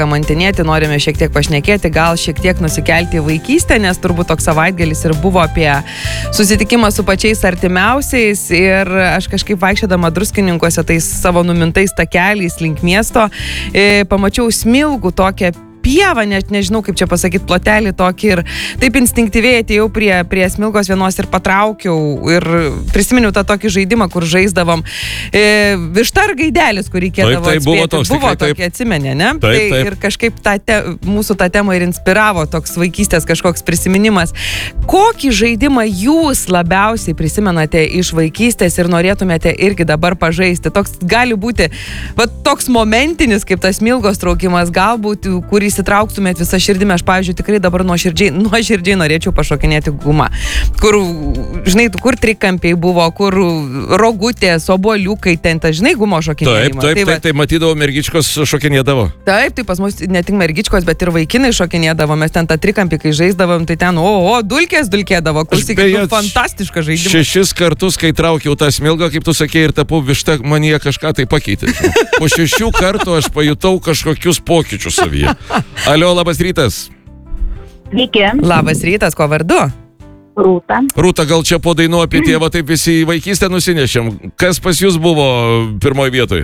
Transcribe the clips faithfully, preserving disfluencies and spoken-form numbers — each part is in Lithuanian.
kamantinėti, norime šiek tiek pašnekėti, gal šiek tiek nusikelti į vaikystę, nes turbūt toks savaitgalis ir buvo apie susitikimą su pačiais artimiausiais ir aš kažkaip vaikščiodama Druskininkuose tais savo numintais takeliais link miesto, e, pamačiau Smilgų tokią pievą, net nežinau kaip čia pasakyti, plotelį tokį ir taip instinktyviai atėjau prie, prie Smilgos vienos ir patraukiau ir prisiminiau tą tokį žaidimą, kur žaisdavom e, višta ar gaidelis, kur reikėdavo taip, atspėti. Buvo, toks, buvo tikrai, tokie atsimenė, ne? Taip, taip. Tai ir kažkaip tą te, mūsų tą temą ir inspiravo toks vaikystės kažkoks prisiminimas. Kokį žaidimą jūs labiausiai prisimenate iš vaikystės ir norėtumėte irgi dabar pažaisti? Toks gali būti, va, toks momentinis, kaip tas Smilgos traukimas, galbūt, kurį įsitrauktumėt visą širdimę, aš, pavyzdžiui, tikrai dabar nuoširdžiai, nuoširdžiai norėčiau pašokinėti gumą. Kur, žinai, kur trikampiai buvo, kur rogutės, obuoliukai, ten, ta, žinai, gumo šokinėjimas. Taip, taip, tai, taip, tai matydavo, mergičkos šokinėdavo. Taip, tai pas mus ne tik mergičkos, bet ir vaikinai šokinėdavo, mes ten tą trikampį, kai žaisdavom, tai ten, o, o, dulkės dulkėdavo, klausykit, fantastiškas žaidimas. Šešis kartus, kai traukiau tą Smilgą, kaip tu sakei, ir tapau višta, manyje kažką tai pakeitė. Po šešių kartų aš pajutau kažkokius pokyčius savyje. Alio, labas rytas. Sveiki. Labas rytas, ko vardu? Rūta. Rūta, gal čia po dainų apie tėvą taip visi į vaikystę nusinešėm. Kas pas jūs buvo pirmoje vietoje?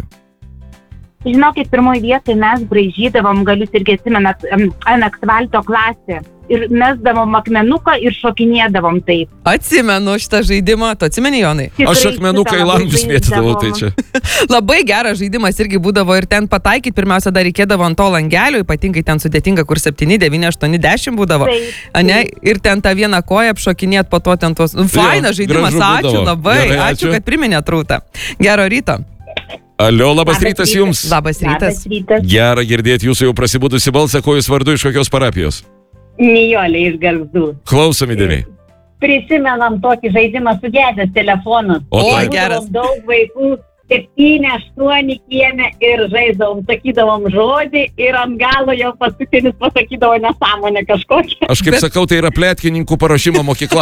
Žinokit, pirmoje vietoje mes braižydavom, galiu irgi atsimenat, ant asfalto klasė. Ir mesdavom akmenuką ir šokinėdavom taip. Atsimenu šitą žaidimą. Tu atsimeni, Jonai? Tikrai Aš akmenuką į langus mėtydavau, tai čia. Labai geras žaidimas irgi būdavo ir ten pataikyti, pirmiausia, dar reikėdavo ant to langelio, ypatingai ten sudėtinga, kur septyni, devyni, aštuoni, dešimt būdavo. Taip, Ane? Ir ten tą vieną koją apšokinėt, po to ten tuos... Nu, fainas žaidimas, gražu ačiū būdavo. labai, Gerai, ačiū, ačiū. kad priminėt, Rūta. Gero ryto. Alio, labas, Labas rytas rytas. jums. Labas rytas. Labas rytas. Gera girdėti jūsų jau prasibudusi balsą, ko jūs vardu, iš kokios parapijos. Nijolė iš Gargždų. Klausom įdėmiai. Prisimenam tokį žaidimą sugedęs telefonas. O Oi, tai geras. Daug vaikų, septyni, aštuoni kieme ir žaisdavom, sakydavom žodį ir ant galo jau paskutinis pasakydavo nesąmonę kažkokią. Aš kaip Bet... sakau, tai yra pletkininkų paruošimo mokykla.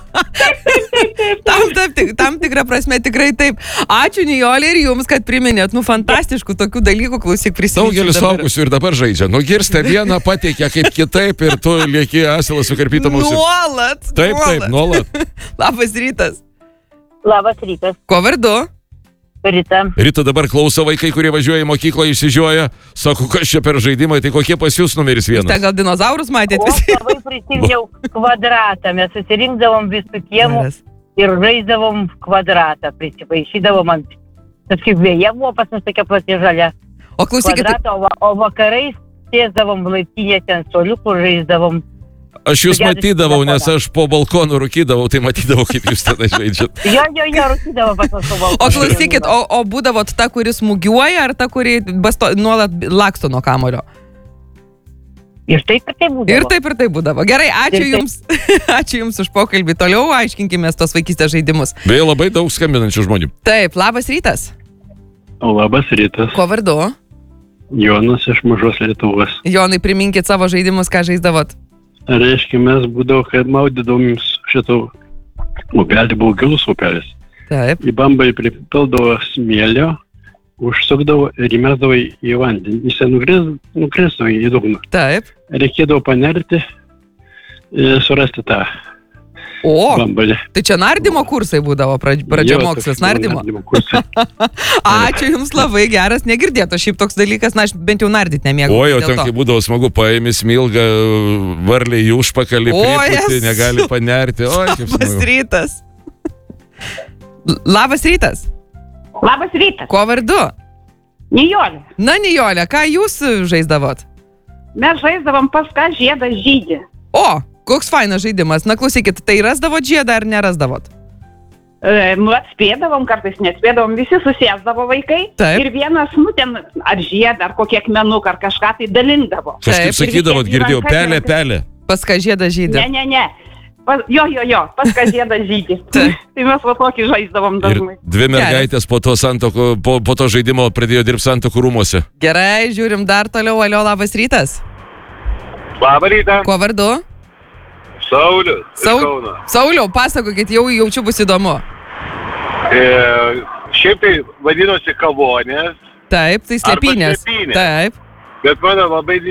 Tam, tam, tam tikrą prasme tikrai taip. Ačiū, Nijolė, ir jums, kad priminėt. Nu, fantastiškų tokių dalykų, klausyk, prisiminti. Daugelis suaugusių ir dabar žaidžia. Nugirsta vieną, pateikia kaip kitaip ir tu lieki asilas su karpytom ausim. Nuolat. Taip, taip, nuolat. Labas rytas. Labas rytas. Ko vardu? Rita. Rita, dabar klauso vaikai, kurie važiuoja į mokyklą, išsižioja. Sako, kas čia per žaidimai, tai kokie pas jūs numeris vienas? Ten gal dinozaurus matėt O visi? labai prisiminiau kvadratą. Mes susirinkdavom visų kiemų ir žaisdavom kvadratą. Prisipaišydavom ant... Tas kaip vėja buvo pas mus tokia plati žalia. O klausykit, Kvadratą, o, va- o vakarais sėsdavom laiptinėse ant suoliukų ir žaisdavom. Aš jūs Sugedusi matydavau, nes telefoną. aš po balkonu rūkydavau, tai matydavau, kaip jūs tenai žaidžiat. Jo, jo, jo, rūkydavo pas mus su balkonu. o klausykit, o, o būdavot ta, kuris smūgiuoja, ar ta, kuri basto, nuolat laksto nuo kamulio? Ir taip ir taip būdavo. Ir taip ir taip būdavo. Gerai, ačiū Ir taip. jums. Ačiū jums už pokalbį. Toliau aiškinkime tos vaikystės žaidimus. Beje, labai daug skambinančių žmonių. Taip, labas rytas. Labas rytas, Ko vardu? Jonas iš Mažos Lietuvos. Jonai, priminkit savo žaidimus, ką žaisdavot. Reiškia, mes būdavo, kad maudydavom šito upelį, buvo gilus upelis. Taip. Į bambą pripildavo smėlio, užsukdavo ir įmesdavo į vandenį. Jis nukrisdavo į dugną. Taip. Reikėdavo panerti ir surasti tą O, bambalį. tai čia nardymo kursai būdavo, pradž- pradžia mokslas, nardymo. kursai. Ačiū jums labai geras, negirdėto šiaip toks dalykas, na aš bent jau nardyt nemėgau. O, jau dėl ten, to. kai būdavo smagu, paėmė Smilgą, varlę į užpakalį, O, pripūtį, Jezus. negali panerti. O, kaip Labas smagu. rytas. L- Labas rytas. Labas rytas. Ko vardu? Nijolė. Na, Nijolė, ką jūs žaisdavot? Mes žaisdavom pas ką žiedas žydį. O, koks fainas žaidimas. Na, klausykit, tai rasdavot žiedą ar nerasdavot? E, nu, atspėdavom, kartais nespėdavom, visi susėsdavo vaikai. Taip. Ir vienas, nu, ten ar žiedą, ar kokį akmenuką, ar kažką tai dalindavo. Kažkaip Taip. sakydavot, Ir visi girdėjau, rankas pelė, metė. pelė. Pas ką žiedą žydė? Ne, ne, ne. Pas, jo, jo, jo, pas ką žiedas žydį. Taip. Tai mes va tokį žaisdavom Ir dažnai. dvi mergaitės po to, santoko, po, po to žaidimo pradėjo dirbti santokų rūmose. Gerai, žiūrim dar toliau. Alio, labas rytas. Labą rytą, Kuo vardu? Saulius. Sau- Iš Kauno. Sauliau, pasakokit, jau jaučiu bus įdomu. E, šiaip tai vadinosi kavonės, Taip, tai Arba slėpynės. slėpynės. Taip. bet mano labai